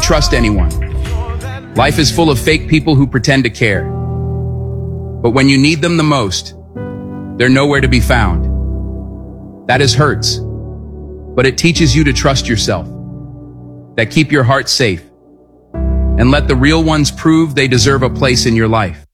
trust anyone. Life is full of fake people who pretend to care. But when you need them the most, they're nowhere to be found. That is hurts, but it teaches you to trust yourself, that keep your heart safe, and let the real ones prove they deserve a place in your life.